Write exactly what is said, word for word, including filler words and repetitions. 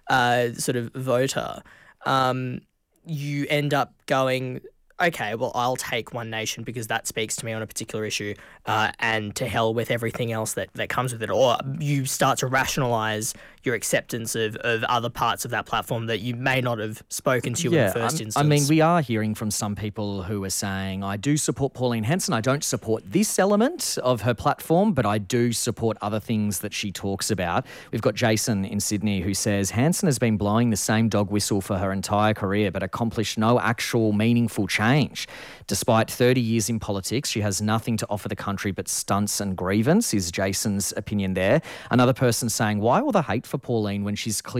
uh, sort of voter, um, you end up going, okay, well, I'll take One Nation because that speaks to me on a particular issue, uh, and to hell with everything else that, that comes with it. Or you start to rationalise your acceptance of, of other parts of that platform that you may not have spoken to yeah, in the first I'm- instance. I mean, we are hearing from some people who are saying, I do support Pauline Hanson. I don't support this element of her platform, but I do support other things that she talks about. We've got Jason in Sydney who says, Hanson has been blowing the same dog whistle for her entire career, but accomplished no actual meaningful change. Despite thirty years in politics, she has nothing to offer the country but stunts and grievance, is Jason's opinion there. Another person saying, why all the hate for Pauline when she's clearly